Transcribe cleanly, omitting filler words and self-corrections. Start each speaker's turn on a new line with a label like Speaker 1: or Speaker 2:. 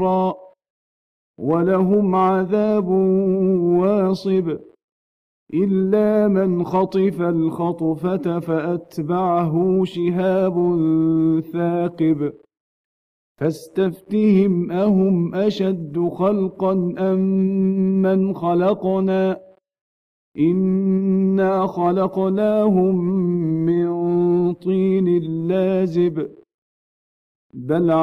Speaker 1: سعيرا ولهم عذاب واصب إلا من خطف الخطفة فأتبعه شهاب ثاقب فاستفتهم أهم أشد خلقا أم من خلقنا إنا خلقناهم من طين لازب بل